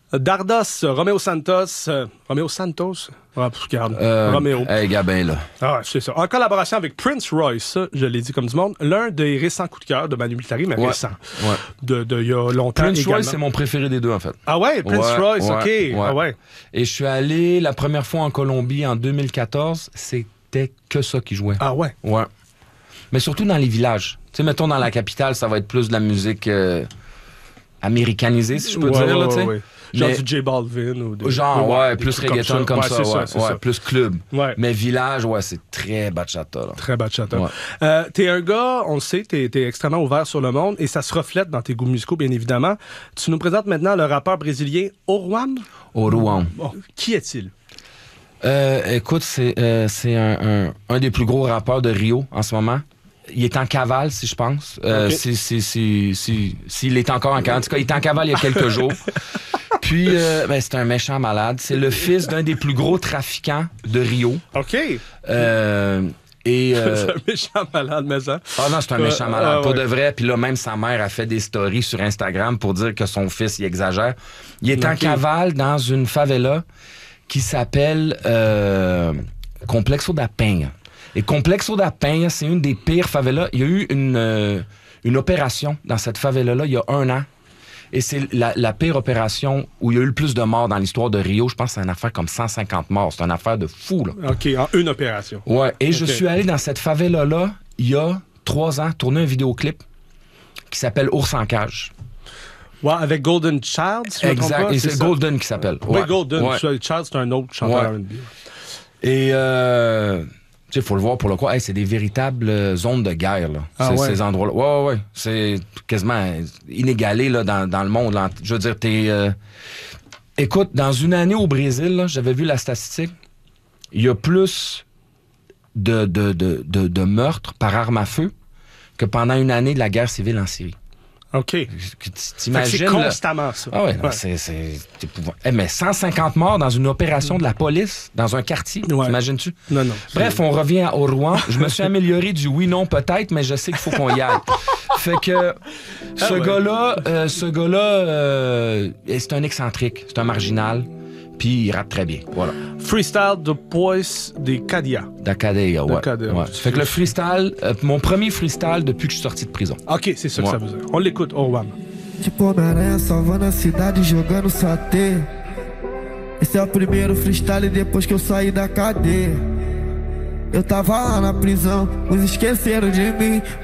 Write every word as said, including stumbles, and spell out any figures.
Dardos, Romeo Santos. Euh, Romeo Santos? Ah, regarde. Euh, Romeo. Hey, Gabin, là. Ah, c'est ça. En collaboration avec Prince Royce, ça, je l'ai dit comme du monde, l'un des récents coups de cœur de Manu Militari, mais Ouais. récent. Ouais. De, de il y a longtemps. Prince également. Royce, c'est mon préféré des deux, en fait. Ah ouais, Prince Ouais, Royce, ouais, OK. ouais. Ah ouais. Et je suis allé la première fois en Colombie en deux mille quatorze. C'était que ça qui jouait. Ah ouais. Ouais. Mais surtout dans les villages. Tu sais, mettons dans la capitale, ça va être plus de la musique euh, américanisée, si je peux Ouais, dire, ouais, là, tu sais. ouais, ouais. Genre Mais- du J Balvin ou des... Genre, ouais, des plus trucs reggaeton comme ça, Ouais, c'est ouais, c'est ouais, ça. plus club. Ouais. Mais village, ouais, c'est très bachata, là. Très bachata. Ouais. Euh, t'es un gars, on le sait, t'es, t'es extrêmement ouvert sur le monde et ça se reflète dans tes goûts musicaux, bien évidemment. Tu nous présentes maintenant le rappeur brésilien Oruan. Oruan. Bon, qui est-il? Euh, écoute, c'est euh, c'est un, un, un des plus gros rappeurs de Rio en ce moment. Il est en cavale, si je pense. Euh, Ok. si, si, si, si, s'il est encore en cavale. En tout cas, il est en cavale il y a quelques jours. Puis, euh, ben, c'est un méchant malade. C'est le fils d'un des plus gros trafiquants de Rio. OK. Euh, et... euh, C'est un méchant malade, mais ça. Ah non, c'est un méchant Euh, malade. ah, Pour ouais. de vrai. Puis là, même sa mère a fait des stories sur Instagram pour dire que son fils, il exagère. Il est en Ok. cavale dans une favela qui s'appelle euh, Complexo da Penha. Et Complexo da Penha, c'est une des pires favelas. Il y a eu une, euh, une opération dans cette favela-là il y a un an. Et c'est la, la pire opération où il y a eu le plus de morts dans l'histoire de Rio. Je pense que c'est une affaire comme cent cinquante morts. C'est une affaire de fou, là. OK, en une opération. Ouais, et je Ok. suis allé dans cette favela-là il y a trois ans, tourner un vidéoclip qui s'appelle Ours en cage. Ouais, avec Golden Child, si je me trompe Exact, pas, et c'est ça? Golden qui s'appelle. Oui, Golden. Ouais. Child, c'est un autre chanteur Ouais. R and B. Et, euh, tu sais, il faut le voir pour le coup. Hey, c'est des véritables euh, zones de guerre, là. Ah C'est- ouais? Ces endroits-là. Ouais, ouais, ouais. C'est quasiment inégalé, là, dans, dans le monde. Là. Je veux dire, t'es... euh, Écoute, dans une année au Brésil, là, j'avais vu la statistique, il y a plus de, de, de, de, de meurtres par arme à feu que pendant une année de la guerre civile en Syrie. OK. Fait que T'imagines... c'est là- constamment ça. Ah ouais, non, Ouais. c'est... c'est c'est épouvant- Eh, mais cent cinquante morts dans une opération de la police, dans un quartier, Ouais. t'imagines-tu? Non, non. Bref, on revient à Oruan. Je me suis amélioré du oui, non, peut-être, mais je sais qu'il faut qu'on y aille. Fait que ce Ah ouais. gars-là, euh, ce gars-là, euh, c'est un excentrique, c'est un marginal, puis il rappe très bien. Voilà. Freestyle de Poise des Cadia. D'Acadeia, ouais. D'Acadeia. ouais. Fait que le freestyle, euh, mon premier freestyle depuis que je suis sorti de prison. OK, c'est ça que Ouais. ça veut dire. On l'écoute, Oruan. Tipo Homem-Aranha salvando a cidade, jogando sua teia. Esse é o primeiro freestyle depois que eu saí da cadeia. Eu tava lá na prisão, uns esqueceram de mim.